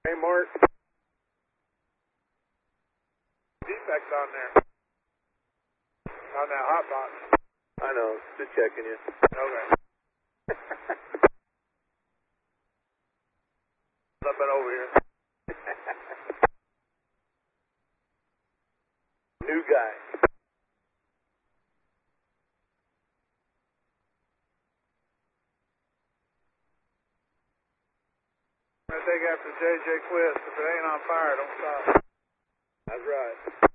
Hey, Mark. Defects on there. On that hot box. I know. Just checking you. Okay. Something over here. New guy. I'm going to take after J.J. Quist. If it ain't on fire, don't stop. That's right.